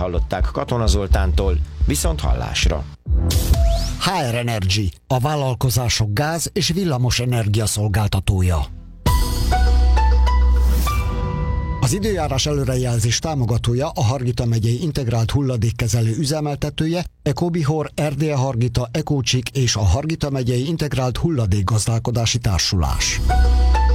hallották Katona Zoltántól, viszont hallásra. HR Energy, a vállalkozások gáz- és villamos energia szolgáltatója. Az időjárás előrejelzés támogatója a Hargita megyei integrált hulladékkezelő üzemeltetője, Ecobihor, Erdélye Hargita, Ecócsik és a Hargita megyei integrált hulladékgazdálkodási társulás.